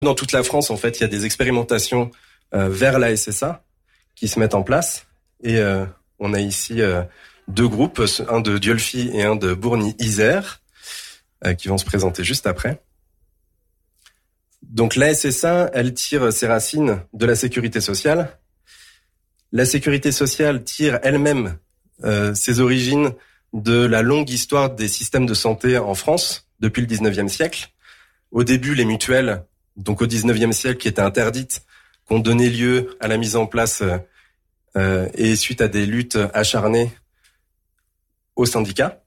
Dans toute la France, en fait, il y a des expérimentations vers la SSA qui se mettent en place. Et on a ici deux groupes, un de Diolfi et un de Bourny-Isère, qui vont se présenter juste après. Donc la SSA, elle tire ses racines de la sécurité sociale. La sécurité sociale tire elle-même ses origines de la longue histoire des systèmes de santé en France depuis le 19e siècle. Au début, les mutuelles, donc au 19e siècle, qui étaient interdites, qui ont donné lieu à la mise en place et suite à des luttes acharnées aux syndicats.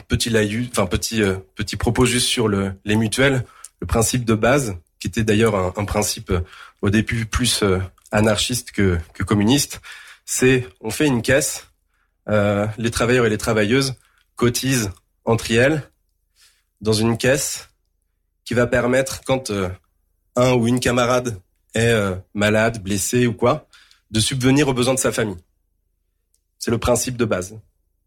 Petit propos juste sur les mutuelles, le principe de base, qui était d'ailleurs un principe au début plus anarchiste que communiste, c'est on fait une caisse, les travailleurs et les travailleuses cotisent entre elles dans une caisse qui va permettre, quand un ou une camarade est malade, blessé ou quoi, de subvenir aux besoins de sa famille. C'est le principe de base.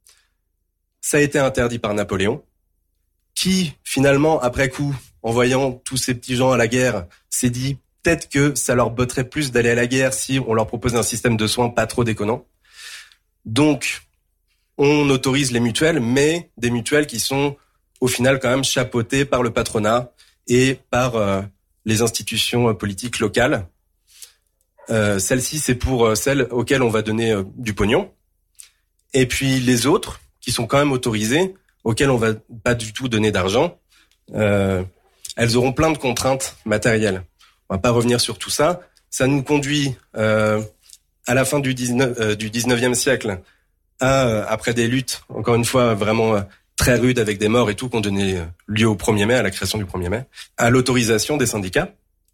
Ça a été interdit par Napoléon, qui finalement, après coup, en voyant tous ces petits gens à la guerre, s'est dit peut-être que ça leur botterait plus d'aller à la guerre si on leur proposait un système de soins pas trop déconnant. Donc, on autorise les mutuelles, mais des mutuelles qui sont au final quand même chapeautées par le patronat et par les institutions politiques locales. Celle-ci, c'est pour celles auxquelles on va donner du pognon. Et puis les autres, qui sont quand même autorisées, auxquelles on va pas du tout donner d'argent, elles auront plein de contraintes matérielles. On va pas revenir sur tout ça. Ça nous conduit à la fin du 19e siècle après des luttes, encore une fois, vraiment très rudes avec des morts et tout, qui ont donné lieu au 1er mai, à la création du 1er mai, à l'autorisation des syndicats.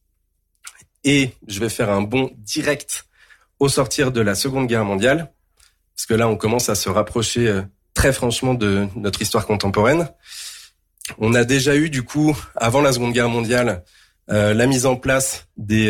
Et je vais faire un bond direct au sortir de la Seconde Guerre mondiale, parce que là, on commence à se rapprocher très franchement de notre histoire contemporaine. On a déjà eu, du coup, avant la Seconde Guerre mondiale, la mise en place des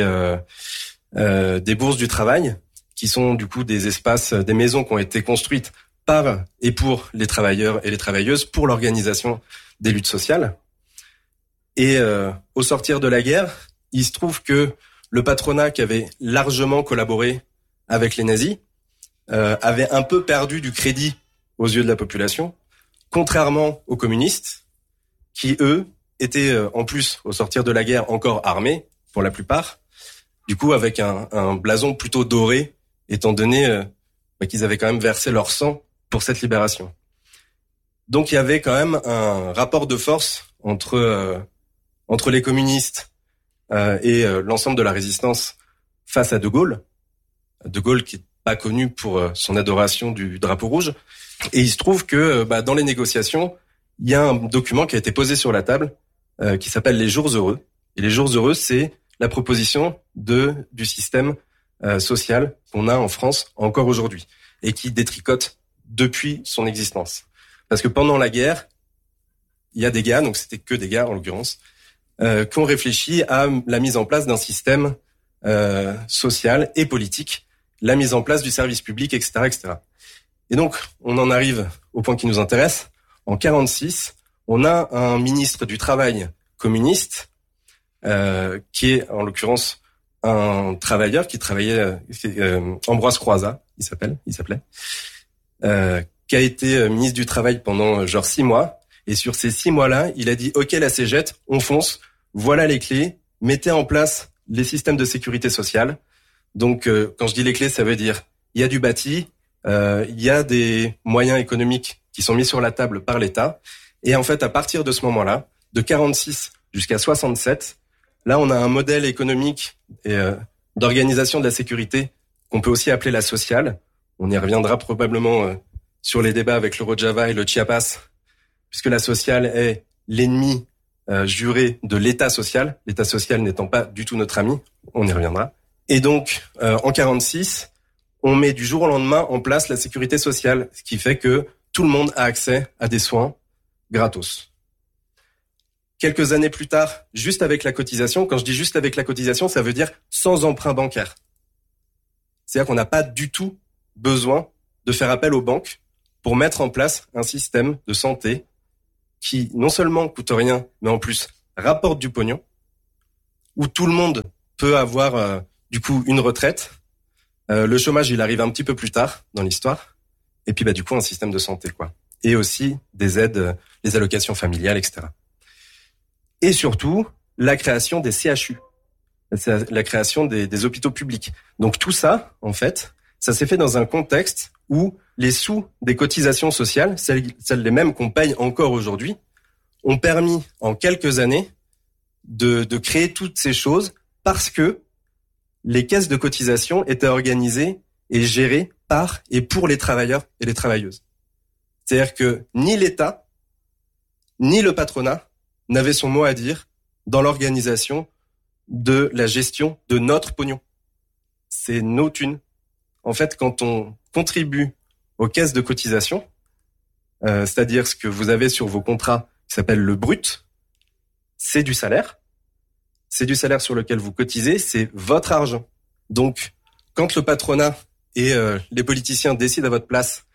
bourses du travail, qui sont du coup des espaces, des maisons qui ont été construites par et pour les travailleurs et les travailleuses pour l'organisation des luttes sociales. Et au sortir de la guerre, il se trouve que le patronat, qui avait largement collaboré avec les nazis, avait un peu perdu du crédit aux yeux de la population, contrairement aux communistes, qui eux étaient en plus au sortir de la guerre encore armés pour la plupart, du coup avec un blason plutôt doré, étant donné qu'ils avaient quand même versé leur sang pour cette libération. Donc il y avait quand même un rapport de force entre les communistes et l'ensemble de la résistance face à De Gaulle. De Gaulle qui est pas connu pour son adoration du drapeau rouge. Et il se trouve que dans les négociations, il y a un document qui a été posé sur la table qui s'appelle les jours heureux. Et les jours heureux, c'est la proposition du système social qu'on a en France encore aujourd'hui et qui détricote depuis son existence. Parce que pendant la guerre, il y a des gars, donc c'était que des gars en l'occurrence, qui ont réfléchi à la mise en place d'un système social et politique, la mise en place du service public, etc., etc. Et donc, on en arrive au point qui nous intéresse. En 1946, on a un ministre du Travail communiste, qui est en l'occurrence un travailleur qui travaillait, Ambroise Croizat, il s'appelait, qui a été ministre du Travail pendant 6 mois. Et sur ces 6 mois-là, il a dit « Ok, la CGT, on fonce, voilà les clés, mettez en place les systèmes de sécurité sociale. » Donc, quand je dis les clés, ça veut dire il y a du bâti, il y a des moyens économiques qui sont mis sur la table par l'État. Et en fait, à partir de ce moment-là, de 46 jusqu'à 67, là, on a un modèle économique et d'organisation de la sécurité qu'on peut aussi appeler la sociale. On y reviendra probablement sur les débats avec le Rojava et le Chiapas, puisque la sociale est l'ennemi juré de l'État social, l'État social n'étant pas du tout notre ami, on y reviendra. Et donc, en 46, on met du jour au lendemain en place la sécurité sociale, ce qui fait que tout le monde a accès à des soins gratos. Quelques années plus tard, juste avec la cotisation, quand je dis juste avec la cotisation, ça veut dire sans emprunt bancaire. C'est-à-dire qu'on n'a pas du tout besoin de faire appel aux banques pour mettre en place un système de santé qui non seulement coûte rien, mais en plus rapporte du pognon, où tout le monde peut avoir du coup une retraite. Le chômage, il arrive un petit peu plus tard dans l'histoire. Et puis du coup un système de santé, quoi. Et aussi des aides, les allocations familiales, etc. Et surtout la création des CHU, la création des hôpitaux publics. Donc tout ça, en fait, ça s'est fait dans un contexte où les sous des cotisations sociales, celles les mêmes qu'on paye encore aujourd'hui, ont permis en quelques années de créer toutes ces choses parce que les caisses de cotisation étaient organisées et gérées par et pour les travailleurs et les travailleuses. C'est-à-dire que ni l'État, ni le patronat n'avaient son mot à dire dans l'organisation de la gestion de notre pognon. C'est nos thunes. En fait, quand on contribue aux caisses de cotisation, c'est-à-dire ce que vous avez sur vos contrats qui s'appelle le brut, c'est du salaire. C'est du salaire sur lequel vous cotisez, c'est votre argent. Donc, quand le patronat et les politiciens décident à votre place,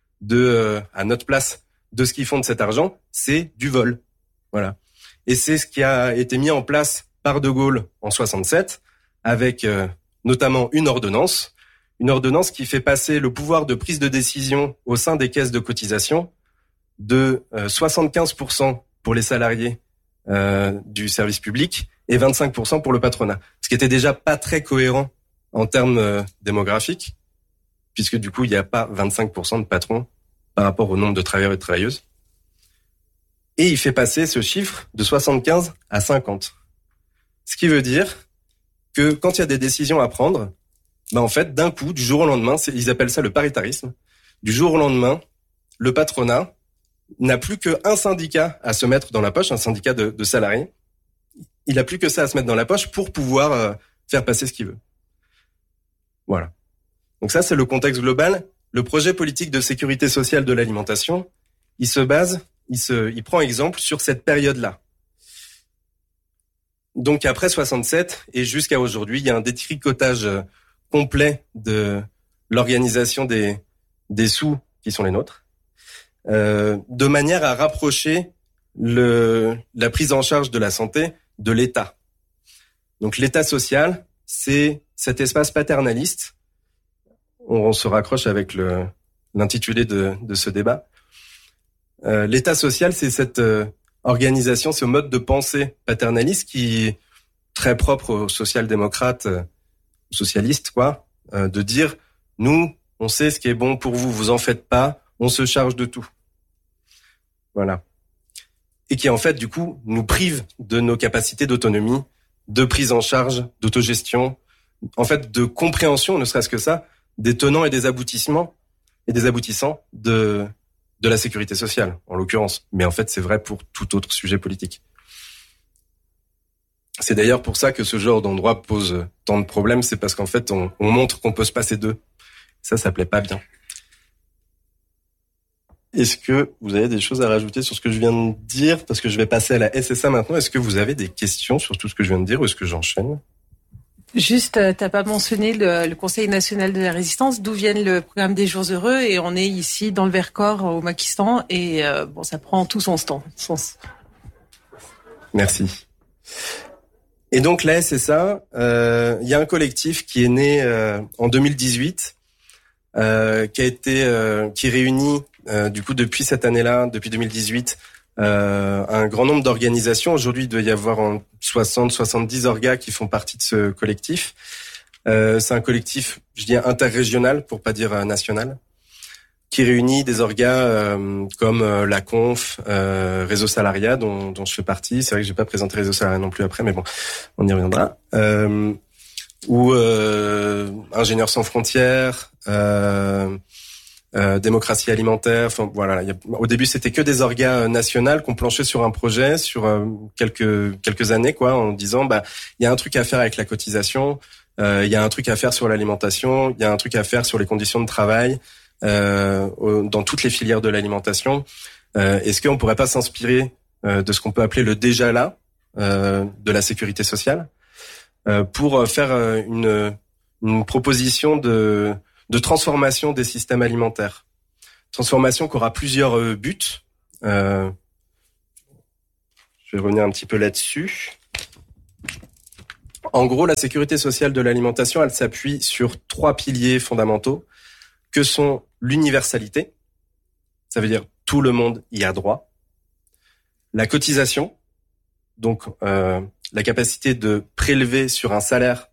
à notre place, de ce qu'ils font de cet argent, c'est du vol. Voilà. Et c'est ce qui a été mis en place par De Gaulle en 67, avec notamment une ordonnance qui fait passer le pouvoir de prise de décision au sein des caisses de cotisation de 75% pour les salariés du service public et 25% pour le patronat. Ce qui était déjà pas très cohérent en termes démographiques, puisque du coup, il n'y a pas 25% de patrons par rapport au nombre de travailleurs et de travailleuses. Et il fait passer ce chiffre de 75 à 50. Ce qui veut dire que quand il y a des décisions à prendre, en fait, d'un coup, du jour au lendemain, ils appellent ça le paritarisme, du jour au lendemain, le patronat n'a plus qu'un syndicat à se mettre dans la poche, un syndicat de salariés. Il n'a plus que ça à se mettre dans la poche pour pouvoir faire passer ce qu'il veut. Voilà. Donc ça, c'est le contexte global. Le projet politique de sécurité sociale de l'alimentation, il prend exemple sur cette période-là. Donc après 67 et jusqu'à aujourd'hui, il y a un détricotage complet de l'organisation des sous qui sont les nôtres, de manière à rapprocher la prise en charge de la santé de l'État. Donc l'État social, c'est cet espace paternaliste. On se raccroche avec l'intitulé de ce débat. L'État social, c'est cette organisation, ce mode de pensée paternaliste qui est très propre aux social-démocrates, socialistes, quoi, de dire, nous, on sait ce qui est bon pour vous, vous en faites pas, on se charge de tout. Voilà. Et qui, en fait, du coup, nous prive de nos capacités d'autonomie, de prise en charge, d'autogestion, en fait, de compréhension, ne serait-ce que ça, des tenants et des aboutissements et des aboutissants de la sécurité sociale, en l'occurrence. Mais en fait, c'est vrai pour tout autre sujet politique. C'est d'ailleurs pour ça que ce genre d'endroit pose tant de problèmes, c'est parce qu'en fait, on montre qu'on peut se passer d'eux. Ça plaît pas bien. Est-ce que vous avez des choses à rajouter sur ce que je viens de dire? Parce que je vais passer à la SSA maintenant. Est-ce que vous avez des questions sur tout ce que je viens de dire ou est-ce que j'enchaîne? Juste, t'as pas mentionné le Conseil national de la résistance, d'où vient le programme des jours heureux, et on est ici dans le Vercors au Maquistan, et ça prend tout son sens. Merci. Et donc la SSA, il y a un collectif qui est né en 2018, qui réunit du coup depuis cette année-là, depuis 2018, un grand nombre d'organisations. Aujourd'hui, il doit y avoir 70 orgas qui font partie de ce collectif. C'est un collectif, je dis interrégional pour pas dire national, qui réunit des orgas comme la Conf, Réseau Salariat, dont je fais partie. C'est vrai que j'ai pas présenté Réseau Salariat non plus après, mais bon, on y reviendra. Ou Ingénieurs sans frontières, démocratie alimentaire. Enfin voilà, au début c'était que des orgas nationales qu'on planchait sur un projet sur quelques années, quoi, en disant il y a un truc à faire avec la cotisation, il y a un truc à faire sur l'alimentation, il y a un truc à faire sur les conditions de travail. Dans toutes les filières de l'alimentation, est-ce qu'on pourrait pas s'inspirer de ce qu'on peut appeler le déjà là de la sécurité sociale pour faire une proposition de transformation des systèmes alimentaires, transformation qui aura plusieurs buts. Je vais revenir un petit peu là-dessus. En gros, la sécurité sociale de l'alimentation, elle s'appuie sur 3 piliers fondamentaux que sont l'universalité, ça veut dire tout le monde y a droit, la cotisation, donc la capacité de prélever sur un salaire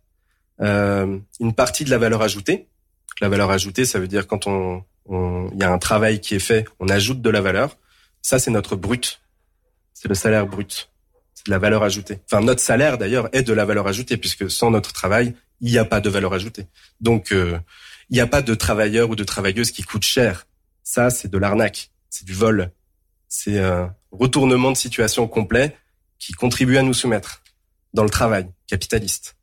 une partie de la valeur ajoutée. La valeur ajoutée, ça veut dire quand il y a un travail qui est fait, on ajoute de la valeur. Ça, c'est notre brut. C'est le salaire brut. C'est de la valeur ajoutée. Enfin, notre salaire, d'ailleurs, est de la valeur ajoutée, puisque sans notre travail, il n'y a pas de valeur ajoutée. Donc, il n'y a pas de travailleur ou de travailleuse qui coûte cher. Ça, c'est de l'arnaque. C'est du vol. C'est un retournement de situation complet qui contribue à nous soumettre dans le travail capitaliste.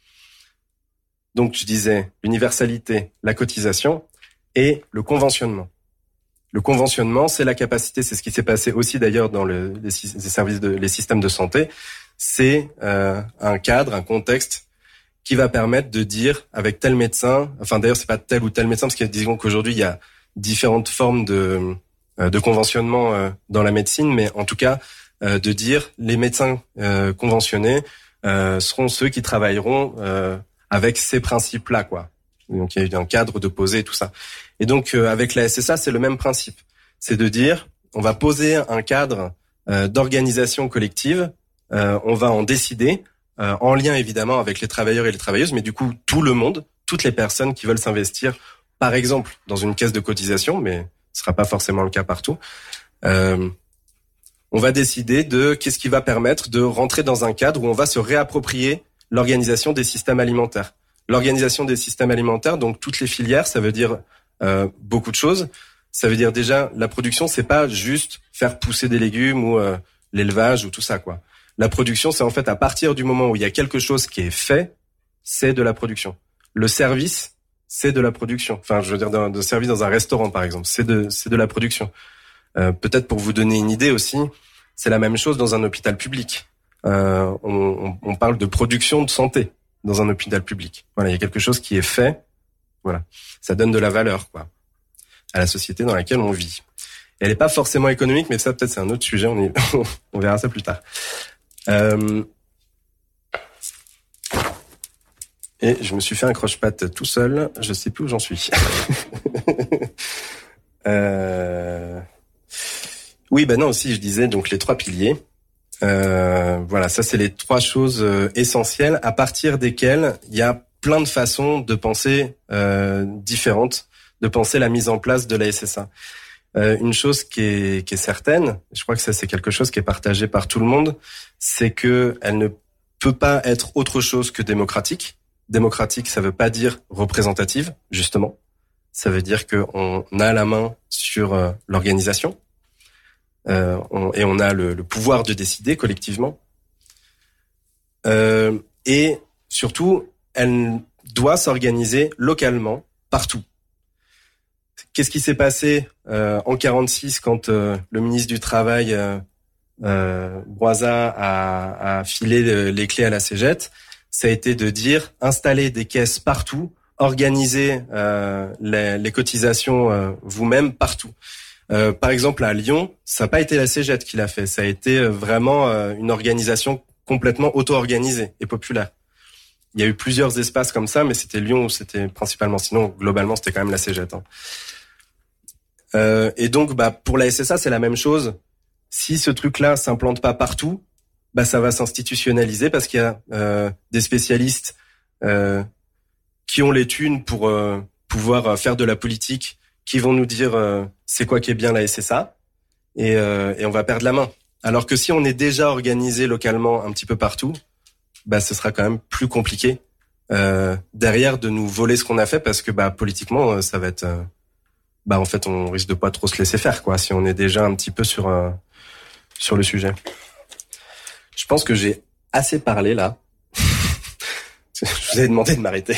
Donc, je disais l'universalité, la cotisation et le conventionnement. Le conventionnement, c'est la capacité, c'est ce qui s'est passé aussi d'ailleurs dans les systèmes de santé. C'est un cadre, un contexte qui va permettre de dire avec tel médecin, enfin d'ailleurs c'est pas tel ou tel médecin, parce que disons qu'aujourd'hui il y a différentes formes de conventionnement dans la médecine, mais en tout cas de dire les médecins conventionnés seront ceux qui travailleront avec ces principes-là, quoi. Donc il y a eu un cadre de poser tout ça. Et donc avec la SSA, c'est le même principe. C'est de dire, on va poser un cadre d'organisation collective, on va en décider, en lien évidemment avec les travailleurs et les travailleuses, mais du coup tout le monde, toutes les personnes qui veulent s'investir, par exemple dans une caisse de cotisation, mais ce sera pas forcément le cas partout. On va décider de qu'est-ce qui va permettre de rentrer dans un cadre où on va se réapproprier l'organisation des systèmes alimentaires. L'organisation des systèmes alimentaires, donc toutes les filières, ça veut dire beaucoup de choses. Ça veut dire déjà, la production, c'est pas juste faire pousser des légumes ou l'élevage ou tout ça, quoi. La production, c'est en fait à partir du moment où il y a quelque chose qui est fait, c'est de la production. Le service, c'est de la production. Enfin, je veux dire, de service dans un restaurant, par exemple, c'est de la production. Peut-être pour vous donner une idée aussi, c'est la même chose dans un hôpital public. On parle de production de santé dans un hôpital public. Voilà, il y a quelque chose qui est fait. Voilà, ça donne de la valeur, quoi, à la société dans laquelle on vit. Et elle n'est pas forcément économique, mais ça peut-être c'est un autre sujet. On verra ça plus tard. Et je me suis fait un croche-patte tout seul. Je sais plus où j'en suis. Oui, ben non, aussi je disais donc les 3 piliers. Voilà, ça c'est les 3 choses essentielles à partir desquelles il y a plein de façons de penser différentes, de penser la mise en place de la SSA. Une chose qui est certaine, je crois que ça c'est quelque chose qui est partagé par tout le monde, c'est que elle ne peut pas être autre chose que démocratique. Démocratique, ça veut pas dire représentative, justement. Ça veut dire qu'on a la main sur l'organisation. Et on a le pouvoir de décider collectivement. Et surtout, elle doit s'organiser localement, partout. Qu'est-ce qui s'est passé en 46 quand le ministre du Travail, Boisa, a filé les clés à la CGT? Ça a été de dire, installer des caisses partout, organiser les cotisations vous-même partout. Par exemple, à Lyon, ça n'a pas été la CGT qui l'a fait. Ça a été vraiment une organisation complètement auto-organisée et populaire. Il y a eu plusieurs espaces comme ça, mais c'était Lyon où c'était principalement. Sinon, globalement, c'était quand même la CGT. Et donc, pour la SSA, c'est la même chose. Si ce truc-là s'implante pas partout, ça va s'institutionnaliser parce qu'il y a des spécialistes qui ont les thunes pour pouvoir faire de la politique, qui vont nous dire c'est quoi qui est bien la SSA, et on va perdre la main. Alors que si on est déjà organisé localement un petit peu partout, ce sera quand même plus compliqué derrière de nous voler ce qu'on a fait, parce que politiquement ça va être en fait on risque de pas trop se laisser faire, quoi, si on est déjà un petit peu sur le sujet. Je pense que j'ai assez parlé là. Je vous avais demandé de m'arrêter.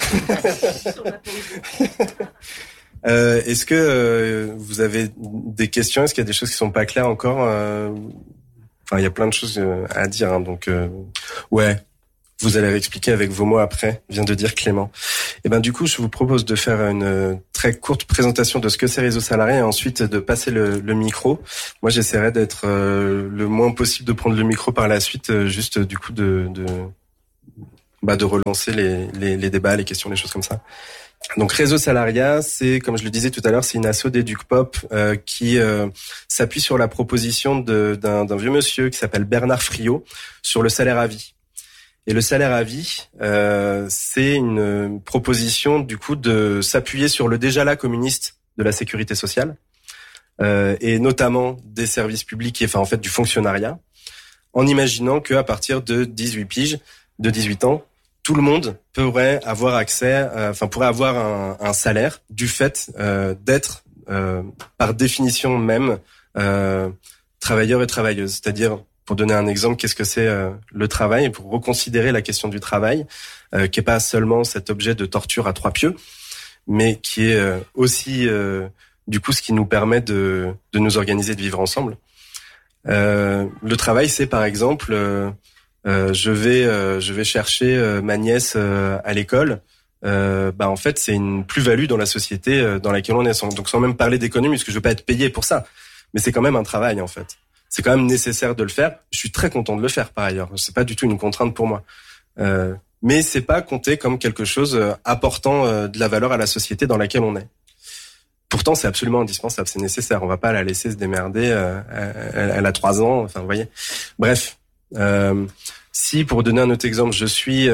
Est-ce que vous avez des questions? Est-ce qu'il y a des choses qui sont pas claires encore? Enfin, il y a plein de choses à dire, hein, donc ouais, vous allez expliquer avec vos mots après, vient de dire Clément. Et du coup, je vous propose de faire une très courte présentation de ce que c'est Réseau Salarié et ensuite de passer le micro. Moi, j'essaierai d'être le moins possible de prendre le micro par la suite, juste du coup de de relancer les débats, les questions, les choses comme ça. Donc Réseau Salariat, c'est, comme je le disais tout à l'heure, c'est une asso d'EducPop qui s'appuie sur la proposition d'un vieux monsieur qui s'appelle Bernard Friot sur le salaire à vie. Et le salaire à vie, c'est une proposition du coup de s'appuyer sur le déjà là communiste de la sécurité sociale et notamment des services publics, et enfin en fait du fonctionnariat, en imaginant qu'à partir de 18 ans, tout le monde pourrait avoir accès, pourrait avoir un salaire du fait d'être, par définition même, travailleur et travailleuse. C'est-à-dire, pour donner un exemple, qu'est-ce que c'est le travail, pour reconsidérer la question du travail, qui est pas seulement cet objet de torture à trois pieux, mais qui est aussi, du coup, ce qui nous permet de nous organiser, de vivre ensemble. Le travail, c'est par exemple... je vais chercher ma nièce à l'école. En fait, c'est une plus-value dans la société dans laquelle on est. Donc, sans même parler d'économie, parce que je veux pas être payé pour ça. Mais c'est quand même un travail, en fait. C'est quand même nécessaire de le faire. Je suis très content de le faire, par ailleurs. C'est pas du tout une contrainte pour moi. Mais c'est pas compté comme quelque chose apportant de la valeur à la société dans laquelle on est. Pourtant, c'est absolument indispensable, c'est nécessaire. On va pas la laisser se démerder. Elle a 3 ans. Enfin, vous voyez. Bref. Si, pour donner un autre exemple, je suis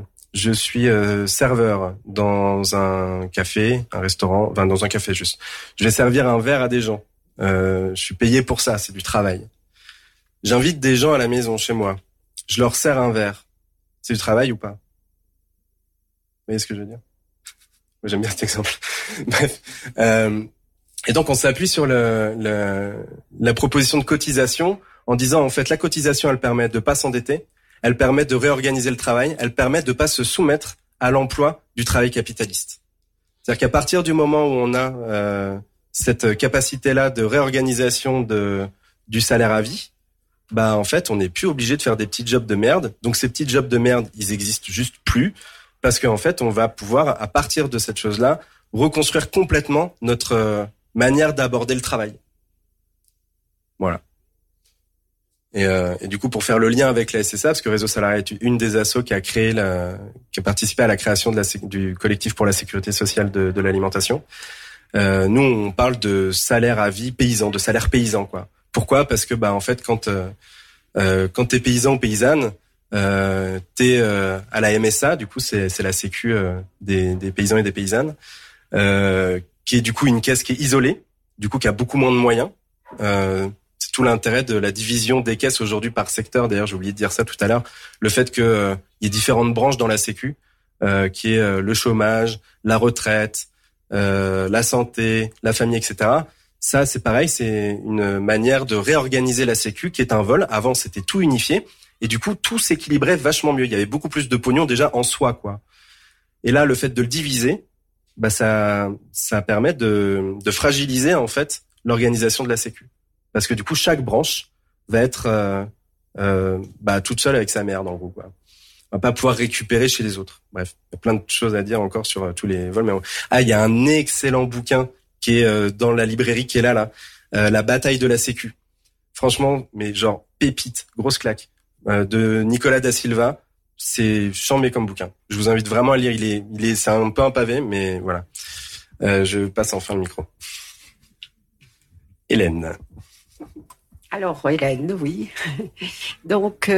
serveur dans un café, un restaurant, enfin dans un café juste. Je vais servir un verre à des gens. Je suis payé pour ça, c'est du travail. J'invite des gens à la maison chez moi. Je leur sers un verre. C'est du travail ou pas? Vous voyez ce que je veux dire? Moi, j'aime bien cet exemple. Bref. Et donc, on s'appuie sur la proposition de cotisation en disant, en fait, la cotisation, elle permet de pas s'endetter, elle permet de réorganiser le travail, elle permet de pas se soumettre à l'emploi du travail capitaliste. C'est-à-dire qu'à partir du moment où on a cette capacité-là de réorganisation du salaire à vie, en fait, on n'est plus obligé de faire des petits jobs de merde. Donc, ces petits jobs de merde, ils existent juste plus, parce qu'en fait, on va pouvoir, à partir de cette chose-là, reconstruire complètement notre manière d'aborder le travail. Voilà. Et du coup, pour faire le lien avec la SSA, parce que Réseau Salariat est une des assos qui a participé à la création du collectif pour la sécurité sociale de l'alimentation. Nous, on parle de salaire à vie paysan, de salaire paysan, quoi. Pourquoi? Parce que, en fait, quand t'es paysan ou paysanne, t'es à la MSA, du coup, c'est la sécu des paysans et des paysannes, qui est du coup une caisse qui est isolée, du coup, qui a beaucoup moins de moyens. C'est tout l'intérêt de la division des caisses aujourd'hui par secteur. D'ailleurs, j'ai oublié de dire ça tout à l'heure. Le fait que il y ait différentes branches dans la sécu, qui est le chômage, la retraite, la santé, la famille, etc. Ça, c'est pareil, c'est une manière de réorganiser la sécu qui est un vol. Avant, c'était tout unifié. Et du coup, tout s'équilibrait vachement mieux. Il y avait beaucoup plus de pognon déjà en soi, quoi. Et là, le fait de le diviser, ça permet de fragiliser, en fait, l'organisation de la sécu. Parce que du coup, chaque branche va être toute seule avec sa merde, en gros, quoi. On va pas pouvoir récupérer chez les autres. Bref, il y a plein de choses à dire encore sur tous les vols. Mais il y a un excellent bouquin qui est dans la librairie qui est là, La bataille de la sécu. Franchement, mais genre pépite, grosse claque, de Nicolas da Silva. C'est chambé comme bouquin. Je vous invite vraiment à lire. C'est un peu un pavé, mais voilà. Je passe enfin le micro. Hélène. Alors, Hélène, oui. Donc,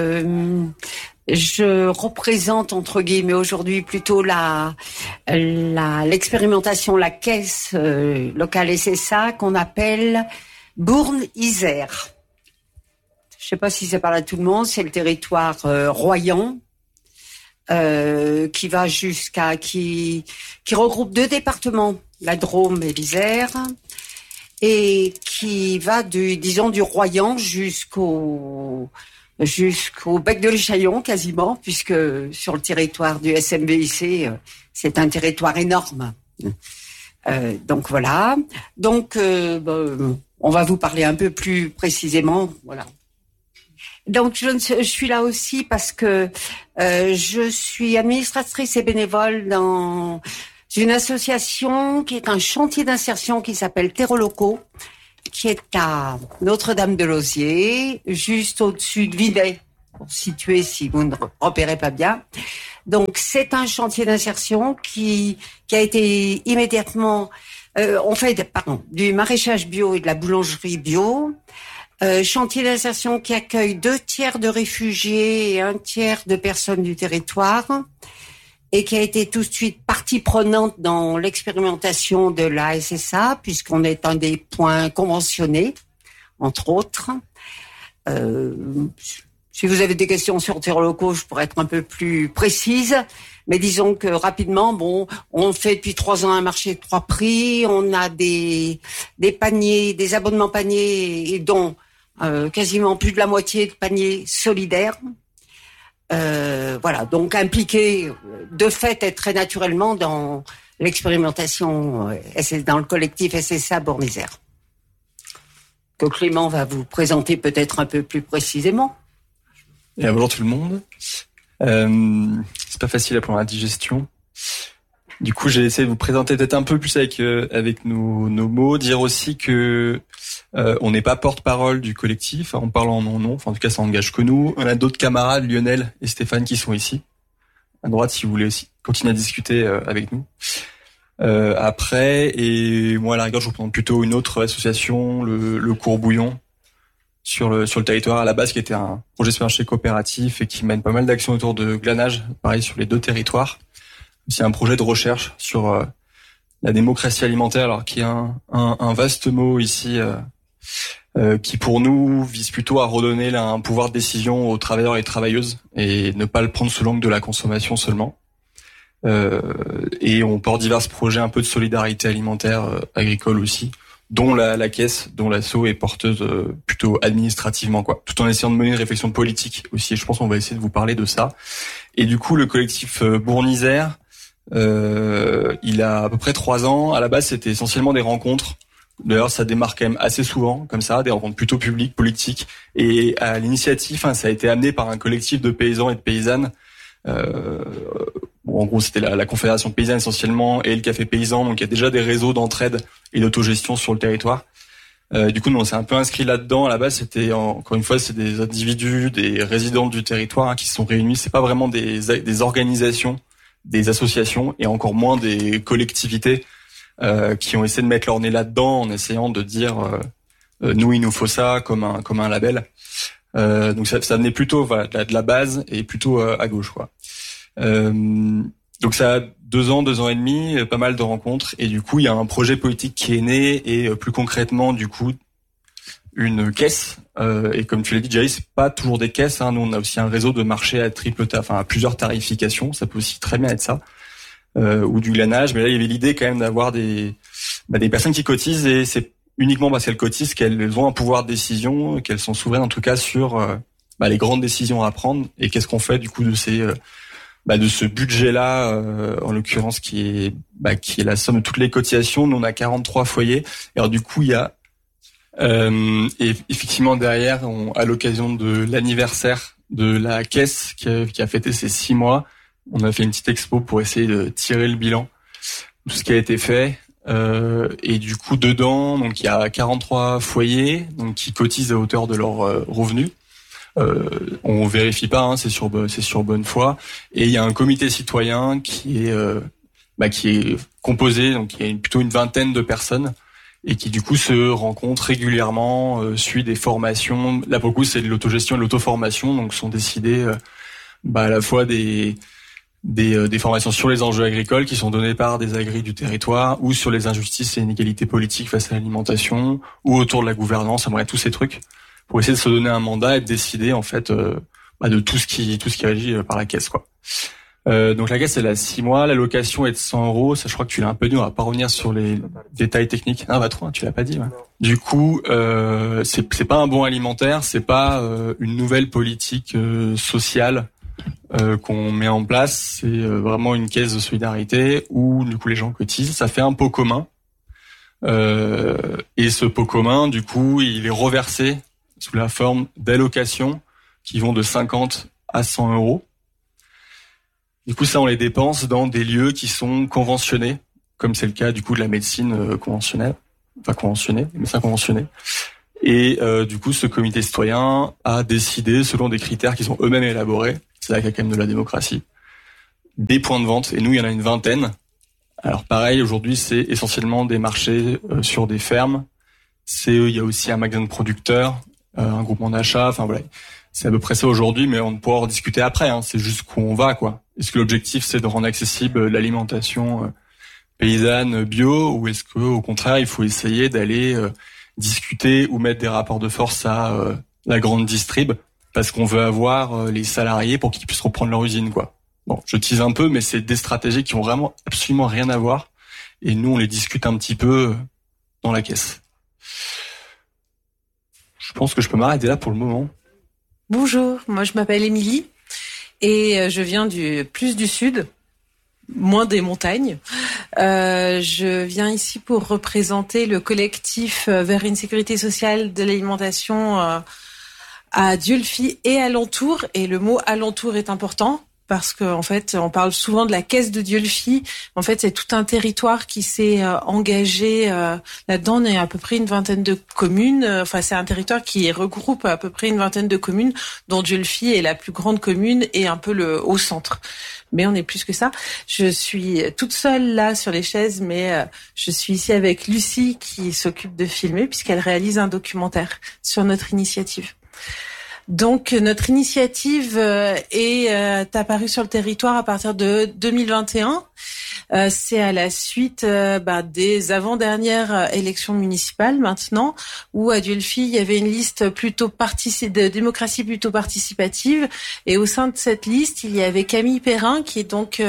je représente, entre guillemets, aujourd'hui plutôt l'expérimentation, la caisse locale SSA qu'on appelle Bourne-Isère. Je sais pas si ça parle à tout le monde, c'est le territoire royan qui va qui regroupe 2 départements, la Drôme et l'Isère, et qui va du Royan jusqu'au bec de l'Échaillon quasiment, puisque sur le territoire du SMBIC, c'est un territoire énorme. Donc voilà. Donc on va vous parler un peu plus précisément. Voilà. Donc je suis là aussi parce que je suis administratrice et bénévole dans une association qui est un chantier d'insertion qui s'appelle Terreaux Locaux, qui est à Notre-Dame-de-Lausier, juste au-dessus de Videt. pour situer si vous ne repérez pas bien. Donc c'est un chantier d'insertion qui a été immédiatement on fait du maraîchage bio et de la boulangerie bio. Chantier d'insertion qui accueille 2/3 de réfugiés et 1/3 de personnes du territoire et qui a été tout de suite partie prenante dans l'expérimentation de la SSA puisqu'on est un des points conventionnés, entre autres. Si vous avez des questions sur terres locaux, je pourrais être un peu plus précise. Mais disons que rapidement, on fait depuis 3 ans un marché de 3 prix. On a des paniers, des abonnements paniers, et dont quasiment plus de la moitié de paniers solidaires. Voilà, donc impliqué de fait et très naturellement dans l'expérimentation, dans le collectif SSA Borne-Isère, que Clément va vous présenter peut-être un peu plus précisément. Et bonjour tout le monde. C'est pas facile à prendre la digestion. Du coup, j'ai essayé de vous présenter peut-être un peu plus avec nos mots, dire aussi que on n'est pas porte-parole du collectif, en parlant en non. Enfin, en tout cas, ça engage que nous. On a d'autres camarades, Lionel et Stéphane, qui sont ici à droite, si vous voulez aussi continuer à discuter avec nous. Après, et moi à la rigueur, je vous présente plutôt une autre association, le Courbouillon, sur le territoire à la base, qui était un projet supermarché coopératif et qui mène pas mal d'actions autour de glanage, pareil sur les 2 territoires. C'est un projet de recherche sur la démocratie alimentaire, alors qui est un vaste mot ici, qui pour nous vise plutôt à redonner un pouvoir de décision aux travailleurs et travailleuses et ne pas le prendre sous l'angle de la consommation seulement. Et on porte divers projets un peu de solidarité alimentaire agricole aussi, dont la caisse, dont l'asso est porteuse plutôt administrativement, quoi, tout en essayant de mener une réflexion politique aussi. Et je pense qu'on va essayer de vous parler de ça. Et du coup, le collectif Borne-Isère, il a à peu près 3 ans. À la base, c'était essentiellement des rencontres. D'ailleurs, ça démarre quand même assez souvent, comme ça, des rencontres plutôt publiques, politiques. Et à l'initiative, ça a été amené par un collectif de paysans et de paysannes. En gros, c'était la Confédération paysanne essentiellement et le Café Paysan. Donc, il y a déjà des réseaux d'entraide et d'autogestion sur le territoire. Du coup, nous, on s'est un peu inscrit là-dedans. À la base, c'était, encore une fois, c'est des individus, des résidents du territoire qui se sont réunis. C'est pas vraiment des organisations, des associations et encore moins des collectivités qui ont essayé de mettre leur nez là-dedans en essayant de dire nous, il nous faut ça comme un label. Donc, ça venait plutôt de la base et plutôt à gauche, quoi. Donc ça a 2 ans et demi, pas mal de rencontres, et du coup il y a un projet politique qui est né, et plus concrètement du coup une caisse, et comme tu l'as dit Jerry, c'est pas toujours des caisses, nous on a aussi un réseau de marchés à plusieurs tarifications, ça peut aussi très bien être ça, ou du glanage, mais là il y avait l'idée quand même d'avoir des personnes qui cotisent, et c'est uniquement parce qu'elles cotisent qu'elles ont un pouvoir de décision, qu'elles sont souveraines en tout cas sur les grandes décisions à prendre, et qu'est-ce qu'on fait du coup de ce budget-là, en l'occurrence, qui est la somme de toutes les cotisations. Nous, on a 43 foyers. Et alors, du coup, il y a, et effectivement, derrière, à l'occasion de l'anniversaire de la caisse qui a fêté ses 6 mois, on a fait une petite expo pour essayer de tirer le bilan de ce qui a été fait. Et du coup, dedans, donc, il y a 43 foyers, donc, qui cotisent à hauteur de leurs revenus. On vérifie pas, c'est sur bonne foi. Et il y a un comité citoyen qui est composé, donc il y a plutôt une vingtaine de personnes et qui du coup se rencontrent régulièrement, suit des formations. Là pour le coup c'est de l'autogestion et de l'auto-formation, donc sont décidées à la fois des formations sur les enjeux agricoles qui sont données par des agris du territoire, ou sur les injustices et inégalités politiques face à l'alimentation, ou autour de la gouvernance, tous ces trucs, pour essayer de se donner un mandat et de décider en fait de tout ce qui régit par la caisse, quoi. Donc la caisse elle a 6 mois, la location est de 100 €. Ça, je crois que tu l'as un peu dit, on va pas revenir sur les détails techniques. Trop, tu l'as pas dit. Ouais. Du coup, c'est pas un bon alimentaire, c'est pas une nouvelle politique sociale qu'on met en place. C'est vraiment une caisse de solidarité où du coup les gens cotisent. Ça fait un pot commun. Et ce pot commun, du coup, il est reversé sous la forme d'allocations qui vont de 50 à 100 €. Du coup, ça, on les dépense dans des lieux qui sont conventionnés, comme c'est le cas du coup de la médecine conventionnée, les médecins conventionnés. Et du coup, ce comité citoyen a décidé, selon des critères qu'ils ont eux-mêmes élaborés, c'est là qu'il y a quand même de la démocratie, des points de vente. Et nous, il y en a une vingtaine. Alors pareil, aujourd'hui, c'est essentiellement des marchés sur des fermes. Il y a aussi un magasin de producteurs, un groupement d'achat. Enfin voilà, c'est à peu près ça aujourd'hui, mais on pourra en discuter après. C'est jusqu'où on va, quoi. Est-ce que l'objectif, c'est de rendre accessible l'alimentation paysanne, bio, ou est-ce que, au contraire, il faut essayer d'aller discuter ou mettre des rapports de force à la grande distrib parce qu'on veut avoir les salariés pour qu'ils puissent reprendre leur usine, quoi. Bon, je tease un peu, mais c'est des stratégies qui ont vraiment absolument rien à voir. Et nous, on les discute un petit peu dans la caisse. Je pense que je peux m'arrêter là pour le moment. Bonjour, moi je m'appelle Émilie et je viens plus du sud, moins des montagnes. Je viens ici pour représenter le collectif vers une sécurité sociale de l'alimentation à Dieulefit et alentour. Et le mot alentour est important. Parce qu'en fait, on parle souvent de la caisse de Dieulefit. En fait, c'est tout un territoire qui s'est engagé là-dedans. On est à peu près une vingtaine de communes. Enfin, c'est un territoire qui regroupe à peu près une vingtaine de communes, dont Dieulefit est la plus grande commune et un peu au centre. Mais on est plus que ça. Je suis toute seule là sur les chaises, mais je suis ici avec Lucie qui s'occupe de filmer puisqu'elle réalise un documentaire sur notre initiative. Donc notre initiative est apparue sur le territoire à partir de 2021. C'est à la suite des avant-dernières élections municipales maintenant, où à Dieulefit il y avait une liste de démocratie plutôt participative, et au sein de cette liste il y avait Camille Perrin qui est donc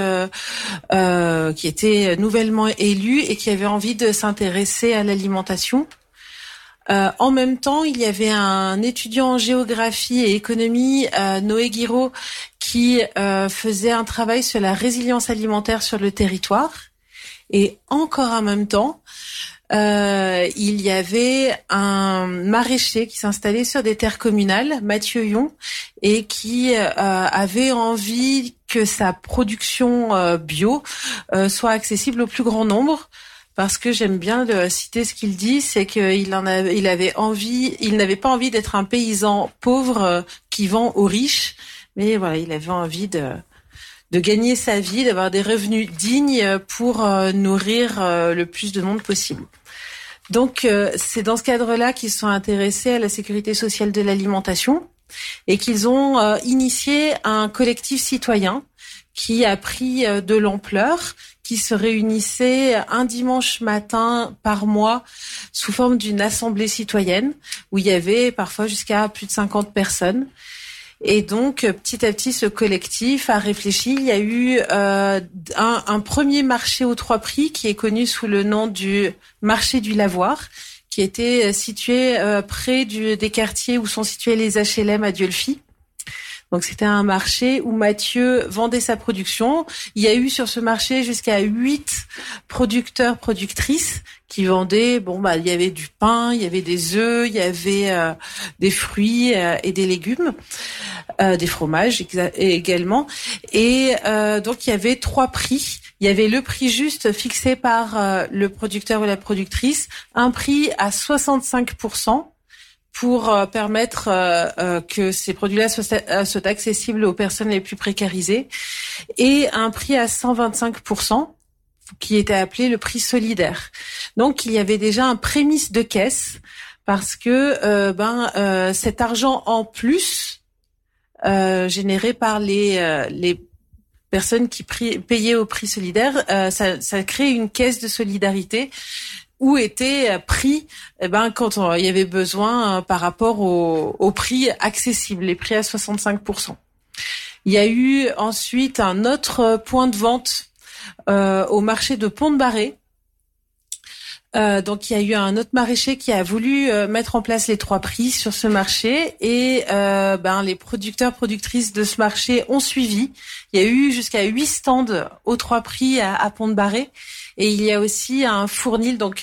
qui était nouvellement élue et qui avait envie de s'intéresser à l'alimentation. En même temps, il y avait un étudiant en géographie et économie, Noé Guiraud, qui faisait un travail sur la résilience alimentaire sur le territoire. Et encore en même temps, il y avait un maraîcher qui s'installait sur des terres communales, Mathieu Yon, et qui avait envie que sa production bio soit accessible au plus grand nombre. Parce que j'aime bien citer ce qu'il dit, c'est qu'il n'avait pas envie d'être un paysan pauvre qui vend aux riches, mais voilà, il avait envie de gagner sa vie, d'avoir des revenus dignes pour nourrir le plus de monde possible. Donc c'est dans ce cadre-là qu'ils sont intéressés à la sécurité sociale de l'alimentation et qu'ils ont initié un collectif citoyen qui a pris de l'ampleur, qui se réunissait un dimanche matin par mois sous forme d'une assemblée citoyenne où il y avait parfois jusqu'à plus de 50 personnes. Et donc, petit à petit, ce collectif a réfléchi. Il y a eu un premier marché aux 3 prix qui est connu sous le nom du marché du Lavoir, qui était situé près des quartiers où sont situés les HLM à Dieulefit. Donc c'était un marché où Mathieu vendait sa production. Il y a eu sur ce marché jusqu'à 8 producteurs, productrices qui vendaient, il y avait du pain, il y avait des œufs, il y avait des fruits et des légumes, des fromages également. Et donc il y avait 3 prix. Il y avait le prix juste fixé par le producteur ou la productrice, un prix à 65%. Pour permettre que ces produits-là soient accessibles aux personnes les plus précarisées, et un prix à 125% qui était appelé le prix solidaire. Donc il y avait déjà un prémisse de caisse parce que cet argent en plus généré par les personnes qui payaient au prix solidaire, ça crée une caisse de solidarité où était pris quand il y avait besoin par rapport au prix accessible, les prix à 65%. Il y a eu ensuite un autre point de vente au marché de Pont-de-Barré. Donc il y a eu un autre maraîcher qui a voulu mettre en place les 3 prix sur ce marché, et les producteurs productrices de ce marché ont suivi. Il y a eu jusqu'à 8 stands aux 3 prix à Pont-de-Barré. Et il y a aussi un fournil, donc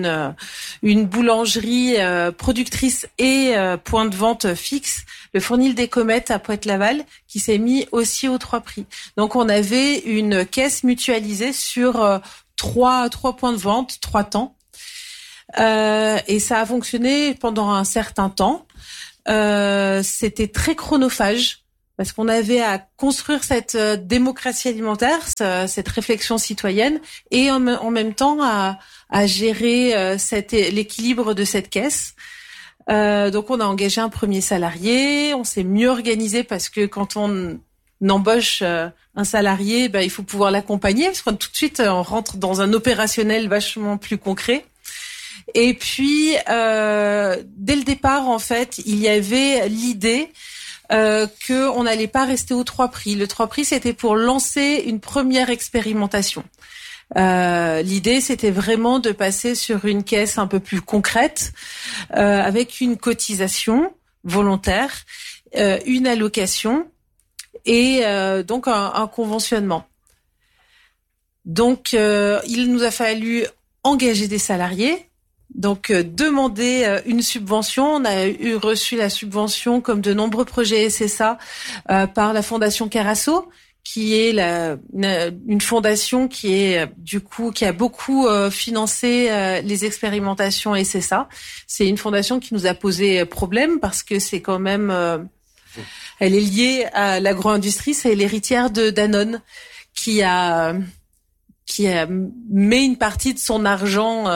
une boulangerie productrice et point de vente fixe, le fournil des Comètes à Pointe-Laval, qui s'est mis aussi aux 3 prix. Donc on avait une caisse mutualisée sur 3 points de vente, 3 temps. Et ça a fonctionné pendant un certain temps. C'était très chronophage parce qu'on avait à construire cette démocratie alimentaire, cette réflexion citoyenne, et en même temps à gérer l'équilibre de cette caisse. Donc on a engagé un premier salarié, on s'est mieux organisé parce que quand on embauche un salarié, il faut pouvoir l'accompagner parce que tout de suite on rentre dans un opérationnel vachement plus concret. Et puis dès le départ en fait, il y avait l'idée que on n'allait pas rester aux 3 prix. Le 3 prix c'était pour lancer une première expérimentation. L'idée, c'était vraiment de passer sur une caisse un peu plus concrète, avec une cotisation volontaire, une allocation et donc un conventionnement. Donc, il nous a fallu engager des salariés, donc demander une subvention. On a reçu la subvention, comme de nombreux projets SSA, par la Fondation Carasso, qui est une fondation qui a beaucoup financé les expérimentations SSA. C'est une fondation qui nous a posé problème parce que c'est quand même elle est liée à l'agro-industrie, c'est l'héritière de Danone qui a mis une partie de son argent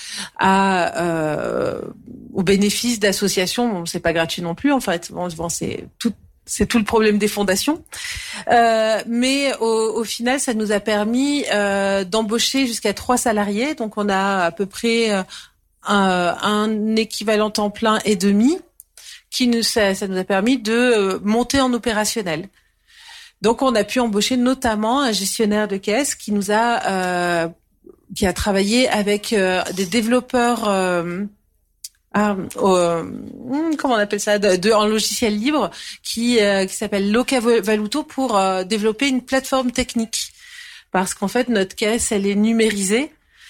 au bénéfice d'associations. Bon, c'est pas gratuit non plus en fait. Bon, c'est tout le problème des fondations. Mais au final, ça nous a permis d'embaucher jusqu'à 3 salariés. Donc, on a à peu près un équivalent temps plein et demi ça nous a permis de monter en opérationnel. Donc, on a pu embaucher notamment un gestionnaire de caisse qui a travaillé avec des développeurs comment on appelle ça, en logiciel libre qui s'appelle Loca Valuto pour développer une plateforme technique. Parce qu'en fait, notre caisse, elle est numérisée.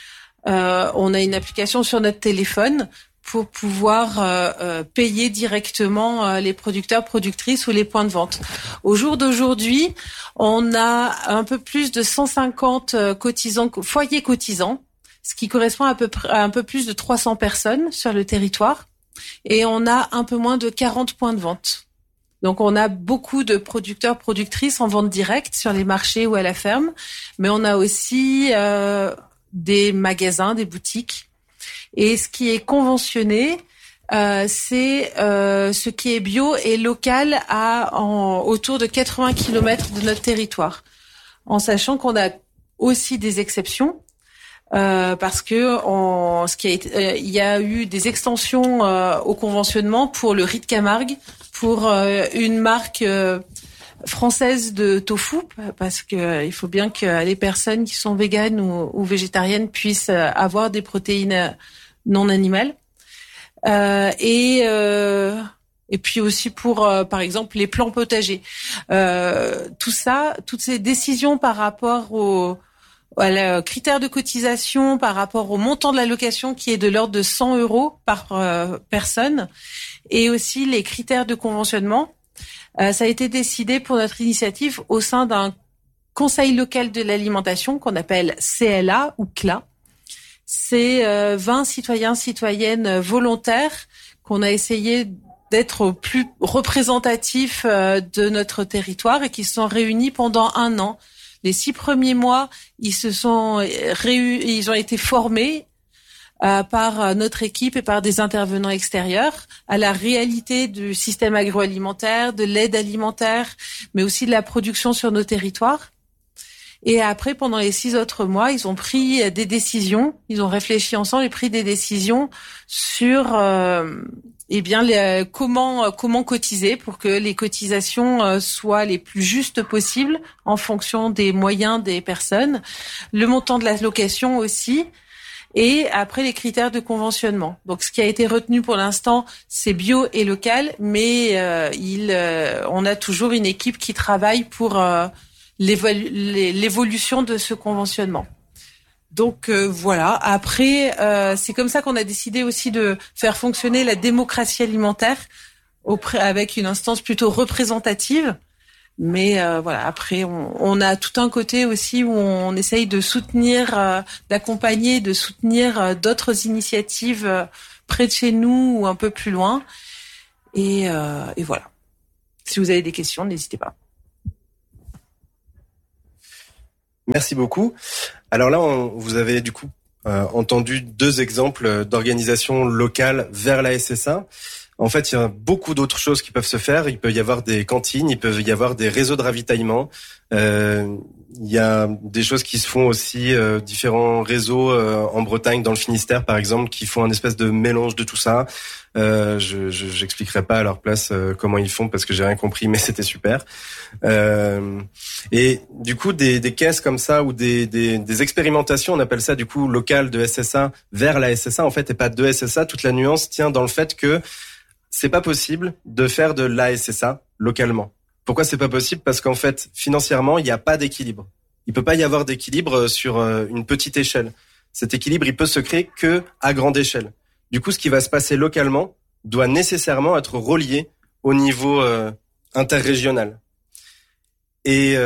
On a une application sur notre téléphone pour pouvoir payer directement les producteurs, productrices ou les points de vente. Au jour d'aujourd'hui, on a un peu plus de 150 foyers cotisants, ce qui correspond à un peu plus de 300 personnes sur le territoire. Et on a un peu moins de 40 points de vente. Donc, on a beaucoup de producteurs, productrices en vente directe sur les marchés ou à la ferme. Mais on a aussi des magasins, des boutiques. Et ce qui est conventionné, c'est ce qui est bio et local autour de 80 km de notre territoire. En sachant qu'on a aussi des exceptions. Parce que il y a eu des extensions au conventionnement pour le riz de Camargue, pour une marque française de tofu, parce que il faut bien que les personnes qui sont véganes ou végétariennes puissent avoir des protéines non animales. Et puis aussi pour, par exemple, les plants potagers. Tout ça, toutes ces décisions par rapport aux critères de cotisation, par rapport au montant de l'allocation qui est de l'ordre de 100 € par personne, et aussi les critères de conventionnement. Ça a été décidé pour notre initiative au sein d'un conseil local de l'alimentation qu'on appelle CLA ou CLA. C'est 20 citoyennes volontaires qu'on a essayé d'être plus représentatifs de notre territoire et qui se sont réunis pendant 1 an. Les 6 premiers mois, ils ont été formés par notre équipe et par des intervenants extérieurs à la réalité du système agroalimentaire, de l'aide alimentaire, mais aussi de la production sur nos territoires. Et après, pendant les 6 autres mois, ils ont pris des décisions, ils ont réfléchi ensemble et pris des décisions sur comment cotiser pour que les cotisations soient les plus justes possibles en fonction des moyens des personnes, le montant de l'allocation aussi, et après les critères de conventionnement. Donc ce qui a été retenu pour l'instant, c'est bio et local, mais on a toujours une équipe qui travaille pour l'évolution de ce conventionnement. Donc voilà. Après, c'est comme ça qu'on a décidé aussi de faire fonctionner la démocratie alimentaire avec une instance plutôt représentative Mais voilà, après on a tout un côté aussi où on essaye de soutenir, d'accompagner, de soutenir d'autres initiatives près de chez nous ou un peu plus loin. Et voilà. Si vous avez des questions, n'hésitez pas. Merci beaucoup. Alors là, vous avez du coup entendu 2 exemples d'organisations locales vers la SSA. En fait, il y a beaucoup d'autres choses qui peuvent se faire. Il peut y avoir des cantines, il peut y avoir des réseaux de ravitaillement. Il y a des choses qui se font aussi, différents réseaux en Bretagne, dans le Finistère par exemple, qui font un espèce de mélange de tout ça. J'expliquerai pas à leur place comment ils font parce que j'ai rien compris, mais c'était super. Et du coup, des caisses comme ça ou des expérimentations, on appelle ça du coup locales de SSA vers la SSA en fait, et pas de SSA. Toute la nuance tient dans le fait que c'est pas possible de faire de l'ASSA localement. Pourquoi c'est pas possible ? Parce qu'en fait, financièrement, il n'y a pas d'équilibre. Il peut pas y avoir d'équilibre sur une petite échelle. Cet équilibre, il peut se créer que à grande échelle. Du coup, ce qui va se passer localement doit nécessairement être relié au niveau interrégional. Et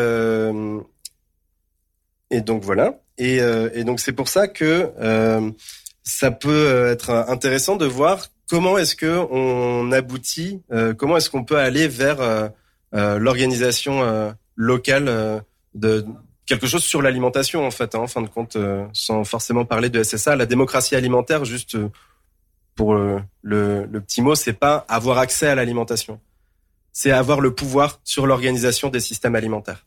donc voilà. Et donc c'est pour ça que ça peut être intéressant de voir comment est-ce que on aboutit, comment est-ce qu'on peut aller vers l'organisation locale de quelque chose sur l'alimentation en fait, en fin de compte, sans forcément parler de SSA. La démocratie alimentaire, juste pour le petit mot, c'est pas avoir accès à l'alimentation, c'est avoir le pouvoir sur l'organisation des systèmes alimentaires.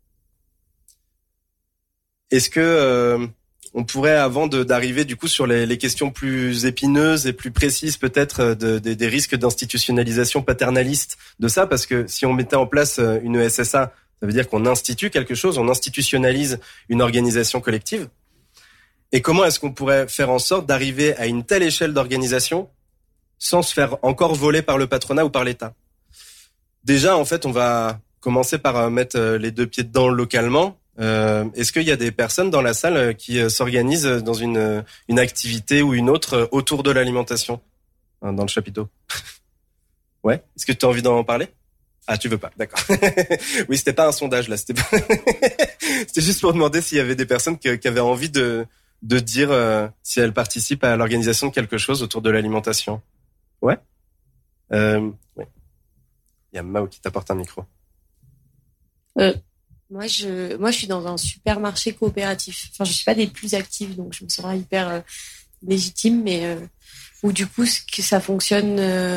Est-ce que on pourrait, avant d'arriver du coup sur les questions plus épineuses et plus précises peut-être des risques d'institutionnalisation paternaliste de ça, parce que si on mettait en place une SSA, ça veut dire qu'on institue quelque chose, on institutionnalise une organisation collective. Et comment est-ce qu'on pourrait faire en sorte d'arriver à une telle échelle d'organisation sans se faire encore voler par le patronat ou par l'État ? Déjà, en fait, on va commencer par mettre les 2 pieds dedans localement. Est-ce qu'il y a des personnes dans la salle qui s'organisent dans une activité ou une autre autour de l'alimentation dans le chapiteau ? Ouais. Est-ce que tu as envie d'en parler ? Ah, tu veux pas, d'accord. Oui, c'était pas un sondage là, c'était juste pour demander s'il y avait des personnes qui avaient envie de dire si elles participent à l'organisation de quelque chose autour de l'alimentation. Ouais. Ouais. Il y a Mao qui t'apporte un micro. Moi, je suis dans un supermarché coopératif. Enfin, je suis pas des plus actives, donc je me sens hyper légitime, mais où du coup, que ça fonctionne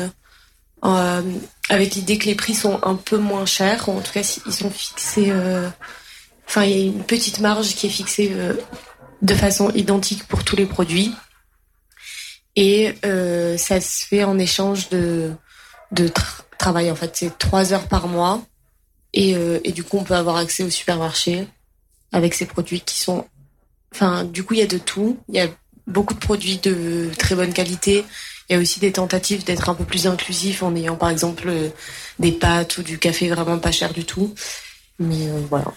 avec l'idée que les prix sont un peu moins chers, ou en tout cas, ils sont fixés. Enfin, il y a une petite marge qui est fixée de façon identique pour tous les produits, et ça se fait en échange de travail. En fait, c'est 3 heures par mois. Et du coup, on peut avoir accès au supermarché avec ces produits qui sont... Enfin, du coup, il y a de tout. Il y a beaucoup de produits de très bonne qualité. Il y a aussi des tentatives d'être un peu plus inclusif en ayant, par exemple, des pâtes ou du café vraiment pas cher du tout. Mais voilà.